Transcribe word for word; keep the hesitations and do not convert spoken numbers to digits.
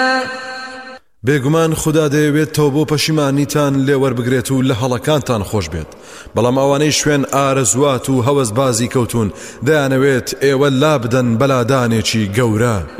بێگومان خوددا دەیەوێت تۆ بۆ پەشیمانیتان لێوەربگرێت و لە هەڵەکانتان خۆش بێت بەڵام ئەوانەی شوێن ئارەزوات و هەوەس بازی کەوتون دەیانەوێت ئێوە لا بدەن بەلادانێکی گەورە